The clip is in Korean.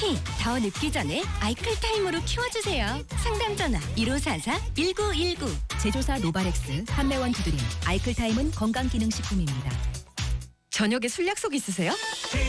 힘이 더 늙기 전에 아이클타임으로 키워주세요. 상담 전화 1544-1919. 제조사 노바렉스, 판매원 두드림, 아이클타임은 건강기능식품입니다. 저녁에 술 약속 있으세요?